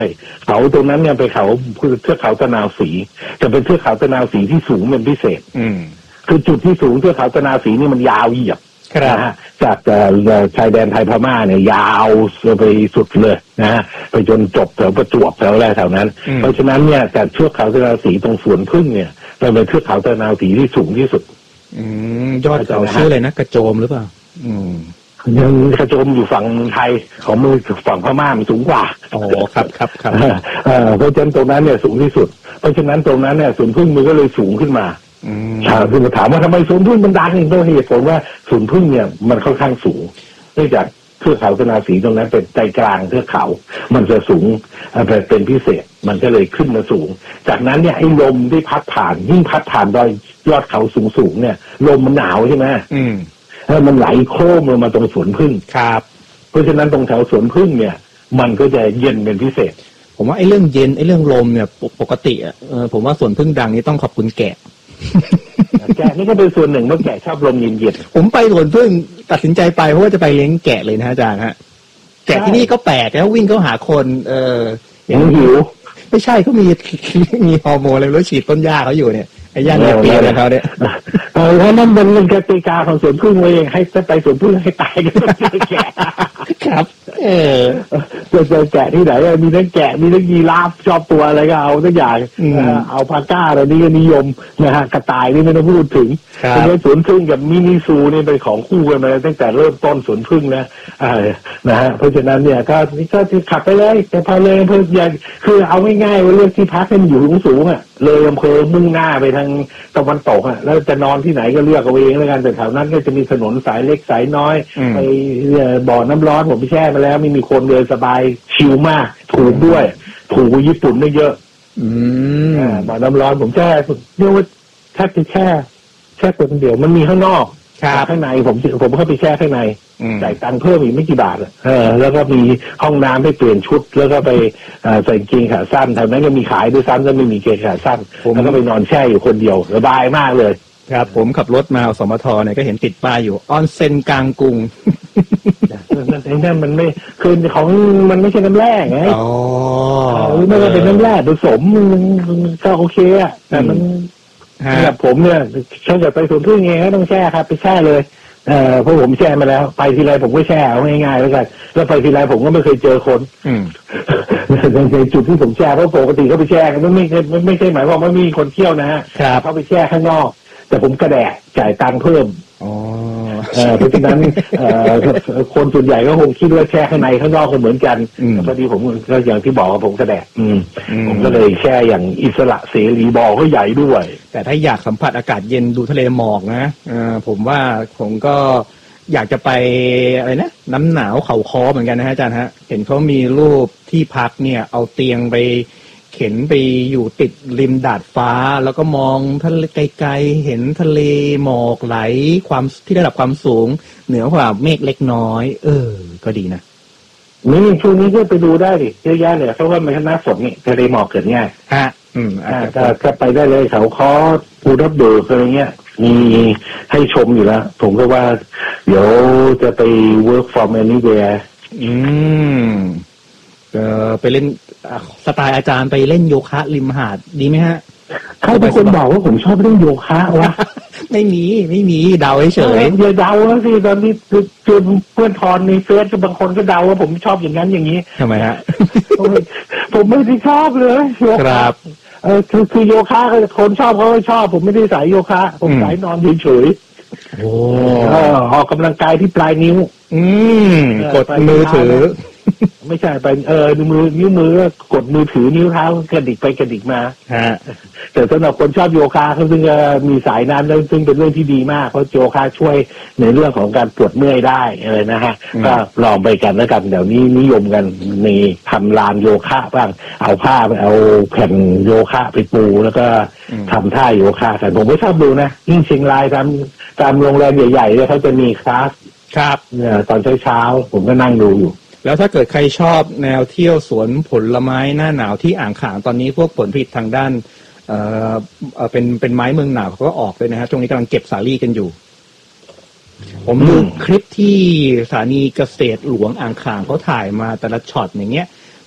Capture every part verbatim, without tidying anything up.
เขาตรงนั้นเนี่ยไปเขาเทือกเขาตะนาวศรีจะเป็นเทือกเขาตะนาวศรีที่สูงเป็นพิเศษอืมคือจุดที่สูงเทือกเขาตะนาวศรีนี่มันยาวเหยียบนะฮะจากชายแดนไทยพม่าเนี่ยยาวไปสุดเลยนะฮะไปจนจบแถวประจวบแถวอะไรแถวนั้นเพราะฉะนั้นเนี่ยจากเทือกเขาตะนาวศรีตรงสวนพึ่งเนี่ยมันเป็นเทือกเขาตะนาวศรีที่สูงที่สุดอืมยอดเขาชื่ออะไรนะกระโจมหรือเปล่าอืมยังกระโจมอยู่ฝั่งไทยของมือฝั่งพม่ามันสูงกว่าอ๋อครับครับครับเพราะฉะนั้นตรงนั้นเนี่ยสูงที่สุดเพราะฉะนั้นตรงนั้นเนี่ยสวนพึ่งมันก็เลยสูงขึ้นมาถ้าคุณถามว่าทำไมสวนพึ่งมันดังเนี่ยเหตุผลว่าสวนพึ่งเนี่ยมันค่อนข้างสูงเนื่องจากเทือกเขาตะนาวศรีตรงนั้นเป็นใจกลางเทือกเขามันจะสูงเป็นพิเศษมันก็เลยขึ้นมาสูงจากนั้นเนี่ยไอ้ลมที่พัดผ่านยิ่งพัดผ่านดอยยอดเขาสูงๆเนี่ยลมมันหนาวใช่ไหมอืมแล้วมันไหลโค้งลงมาตรงสวนพึ่งครับเพราะฉะนั้นตรงแถวสวนพึ่งเนี่ยมันก็จะเย็นเป็นพิเศษผมว่าไอ้เรื่องเย็นไอ้เรื่องลมเนี่ยปกติอ่ะเออผมว่าสวนพึ่งดังนี้ต้องขอบคุณแกะแกะนี่ก็เป็นส่วนหนึ่งเมื่อแกะชอบลมเย็นๆผมไปสวนพึ่งตัดสินใจไปเพราะว่าจะไปเลี้ยงแกะเลยนะอาจารย์ฮะแกะที่นี่ก็แปลกแล้ววิ่งเข้าหาคนเอออย่างหิวไม่ใช่เขามีมีฮอร์โมนอะไรแล้วฉีดต้นหญ้าเขาอยู่เนี่ยไอ้ย่าเนี่ยเปลี่ยนเขาเนี่ยเออเพราะนั่นเป็นกติกาของสวนพึ่งเองให้ไปสวนพึ่งให้ตายก็ต้องเจอแกะครับเออจะเจอแกะที่ไหนมีทั้งแกะมีทั้งยีราฟชอบตัวอะไรก็เอาทุกอย่างเอาพาก้าอะไรนี่ก็นิยมนะฮะกระต่ายนี่ไม่ต้องพูดถึงเพราะฉะนั้นสวนพึ่งกับมินิซูนี่เป็นของคู่กันมาตั้งแต่เริ่มต้นสวนพึ่งนะนะฮะเพราะฉะนั้นเนี่ยก็นี่ก็ขับไปเลยแต่พอเลยเพื่ออย่างคือเอาง่ายๆว่าเรื่องที่พักมันอยู่สูงๆอ่ะเลยอำเภอมุ่งหน้าไปทางตะวันตกอ่ะแล้วจะนอนที่ไหนก็เลือกเอาเองแล้วกันแต่แถวนั้นก็จะมีถนนสายเล็กสายน้อยไปบ่อน้ำร้อนผมไปแช่มาแล้วไม่มีคนเลยสบายชิลมากถูกด้วยถูกกว่าญี่ปุ่นได้เยอะอืมบ่อน้ำร้อนผมแช่เรียกว่าแทบจะแช่แช่ตัวเดียวมันมีข้างนอกข้างในผมผมเข้าไปแช่ข้างในจ่ายตังค์เพิ่มอีกไม่กี่บาทเออแล้วก็มีห้องน้ำให้เปลี่ยนชุดแล้วก็ไปใส่กางเกงขาสั้นแถวนั้นก็มีขายด้วยซ้ำแล้วไม่มีเกงขาสั้นแล้วก็ไปนอนแช่อยู่คนเดียวสบายมากเลยครับผมขับรถมาสมทเนี่ยก็เห็นติดป้ายอยู่ออนเซ็นกลางกรุงนั่นมันไม่คือของมันไม่ใช่น้ำแร่ไงอ๋อไม่ว่าเป็นน้ำแร่ผสมก็โอเคอ่ะแต่มันแบบผมเนี่ยถ้าเกิดไปสวนพึ่งเองก็ต้องแช่ครับไปแช่เลยเอ่อเพราะผมแช่มาแล้วไปทีไรผมก็แช่เอาง่ายๆแล้วกันแล้วไปทีไรผมก็ไม่เคยเจอคนในจุดที่ผมแช่เพราะปกติเขาไปแช่กันไม่ไม่ไม่ไม่ใช่หมายความว่ามีคนเที่ยวนะฮะเขาไปแช่ข้างนอกแต่ผมกระแดะจ่ายตังค์เพิ่มอ๋อเพราะฉะนั้นคนส่วนใหญ่ก็คงคิดว่าแช่ข้างในข้างนอกก็เหมือนกันพอดีผมก็อย่างที่บอกว่าผมกระแดะผมก็เลยแช่อย่างอิสระเสรีบ่อก็ใหญ่ด้วยแต่ถ้าอยากสัมผัสอากาศเย็นดูทะเลหมอกนะผมว่าผมก็อยากจะไปอะไรนะน้ำหนาวเขาค้อเหมือนกันนะฮะอาจารย์ฮะเห็นเขามีรูปที่พักเนี่ยเอาเตียงไปเข็นไปอยู่ติดริมดาดฟ้าแล้วก็มองทะเลไกลๆเห็นทะเลหมอกไหลความที่ระดับความสูงเหนือกว่าเมฆเล็กน้อยเออก็ดีนะนี่ช่วงนี้ก็ไปดูได้ดิเยอะแยะเลยเพราะว่ามันหน้าฝนนี่ทะเลหมอกเกิดง่ายฮะอืมอ่าก็ไปได้เลยเขาค้อภูทับเบิกอะไรเงี้ยมีให้ชมอยู่แล้วผมก็ว่าเดี๋ยวจะไป work from anywhere อืมเออไปเล่นสไตล์อาจารย์ไปเล่นโยคะริมหาดดีไหมฮะเขาเป็นคนบอกว่าผมชอบเล่นโยคะวะไม่มีไม่มีเดาเฉยอย่าเดาแล้วสิตอนนี้คือเพื่อนทอนในเฟซบางคนก็เดาว่าผมชอบอย่างนั้นอย่างนี้ทำไมฮะผมไม่ได้ชอบเลยครับเออคือคือโยคะคนชอบเขาชอบผมไม่ได้สายโยคะผมสายนอนเฉยๆโอ้ออกกำลังกายที่ปลายนิ้วอืมกดมือถือไม่ใช่ไปเออมือนิ้วมือกดมือถือนิ้วเท้ากระดิกไปกระดิกมาฮะแต่สำหรับคนชอบโยคะเขาซึ่งมีสายนั้นแล้วซึ่งเป็นเรื่องที่ดีมากเพราะโยคะช่วยในเรื่องของการปวดเมื่อยได้อะไรนะฮะก็ลองไปกันแล้วกันเดี๋ยวนี้นิยมกันมีทำลานโยคะบ้างเอาผ้าไปเอาแผ่นโยคะไปปูแล้วก็ทำท่าโยคะกันผมก็ชอบดูนะยิ่งเชียงรายตามตามโรงแรมใหญ่ๆเนี่ยเขาจะมีคลาสครับเนี่ยตอนเช้าๆผมก็นั่งดูอยู่แล้วถ้าเกิดใครชอบแนวเที่ยวสวนผลไม้หน้าหนาวที่อ่างขางตอนนี้พวกผลผลิตทางด้านเอ่อเอ่อเป็นเป็นไม้เมืองหนาวเขาก็ออกเลยนะฮะช่วงนี้กำลังเก็บสาลี่กันอยู่ผมดูคลิปที่สถานีเกษตรหลวงอ่างขางเขาถ่ายมาแต่ละช็อตอย่างเงี้ย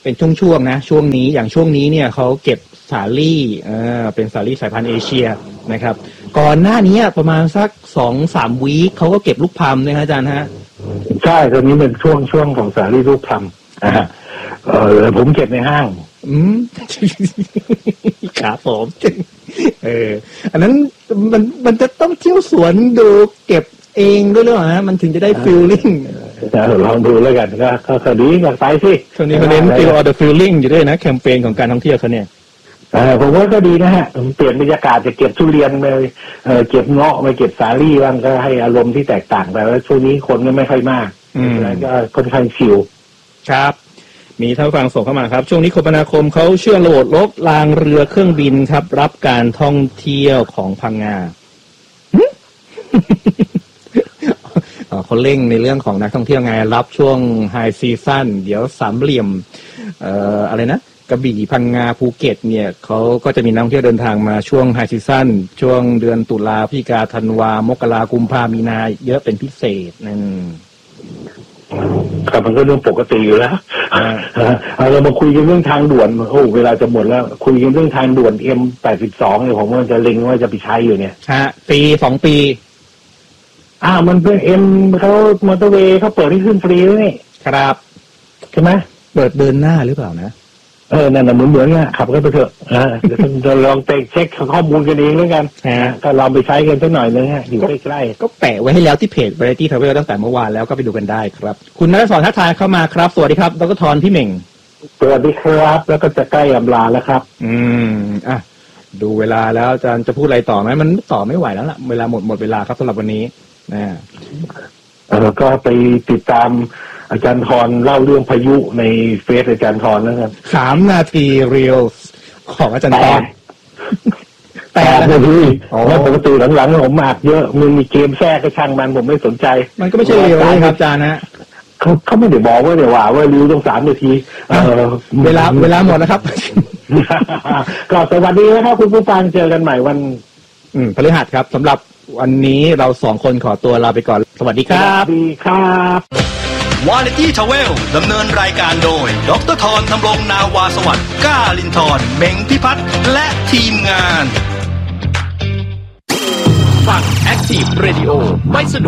เป็นช่วงๆนะช่วงนี้อย่างช่วงนี้เนี่ยเขาเก็บสาลี่เออเป็นสาลี่สายพันธุ์เอเชียนะครับก่อนหน้านี้ประมาณสักสองสามวีคเขาก็เก็บลูกพลัมนะฮะอาจารย์ฮะใช่ตอนนี้เป็นช่วงช่วงของสาลี่ลูกพลัมนะฮะเออผมเก็บในห้างอืมครับผมเอออันนั้นมันมันจะต้องเที่ยวสวนดูเก็บเองด้วยหรือเปล่าฮะมันถึงจะได้ฟีลลิ่งลองดูแล้วกันก็ก็ดีอยากไปสิช่วงนี้เขาเน้น feel of the feeling อยู่ด้วยนะแคมเปญของการท่องเที่ยวเขาเนี่ยเออผมว่าก็ดีนะฮะเปลี่ยนบรรยากาศจะเก็บทุเรียนไปเออเก็บเงาะไปเก็บสาลี่บ้างก็ให้อารมณ์ที่แตกต่างไปแล้วช่วงนี้คนก็ไม่ค่อยมากแล้วก็ค่อนข้างชิลครับมีท่านฟังส่งเข้ามาครับช่วงนี้คมนาคมเขาเชื่อโหลดลบรางเรือเครื่องบินครับรับการท่องเที่ยวของพังงาเขาเร่งในเรื่องของนักท่องเที่ยวไงรับช่วงไฮซีซั่นเดี๋ยวสามเหลี่ยมเอ่ออะไรนะกระบี่พังงาภูเก็ตเนี่ยเขาก็จะมีนักท่องเที่ยวเดินทางมาช่วงไฮซีซั่นช่วงเดือนตุลาพฤศจิกาธันวามกรากุมภามีนาเยอะเป็นพิเศษนั่นครับมันก็เรื่องปกติอยู่แล้วเรามาคุยกันเรื่องทางด่วนโอ้เวลาจะหมดแล้วคุยกันเรื่องทางด่วน เอ็ม แปดสิบสองเนี่ยผมว่าจะเล็งว่าจะไปใช้อยู่เนี่ยฮะปีสองปีอ่ามันเป็นเอ็มเขามอเตอร์เวย์เขาเปิดให้ขึ้นฟรีแล้วนี่ครับใช่ไหมเปิดเดินหน้าหรือเปล่านะเออนั่นน่ะเหมือนเหมือนเนี่ยขับกันไปเถอะอ่าเดี๋ยวเราลองไปเช็คข้อมูลกันเองแล้วกันก็ลองไปใช้กันสักหน่อยนึงฮะอยู่ใกล้ๆก็แปะไว้ให้แล้วที่เพจ Variety Travel ตั้งแต่เมื่อวานแล้วก็ไปดูกันได้ครับคุณนฤศรทักทายเข้ามาครับสวัสดีครับดร.ธรพี่เหม่งสวัสดีครับแล้วก็จะใกล้อำลาแล้วครับอืมอ่ะดูเวลาแล้วอาจารย์จะพูดอะไรต่อไหมมันต่อไม่ไหวแล้วล่ะเวลาหมดหมดเวลาครับสำหรับวันนี้นะแล้วก็ไปติดตามอาจารย์ธรเล่าเรื่องพายุในเฟซอาจารย์ธรนะครับสามนาทีเรียลของอาจารย์ธรแปดนาทีแล้วปกติหลังๆผมมากเยอะมันมีเกมแทรกก็ช่างมันผมไม่สนใจมันก็ไม่ใช่เรียลเลยครับอาจารย์นะเขาเขาไม่ได้บอกว่าเดี๋ยวว่าว่ารีวต้องสามนาทีเวลาเวลาหมดนะครับก็สวัสดีนะครับคุณผู้ฟังเจอกันใหม่วันอืมพฤหัสครับสำหรับวันนี้เราสองคนขอตัวลาไปก่อนสวัสดีครับสวัสดีครับวาไรตี้ทราเวลดำเนินรายการโดยดร.ธรธำรงนาวาสวัสดิ์ก้าลินทร์เม้งพิพัฒน์และทีมงานฟัง Active Radio ไม่สนุก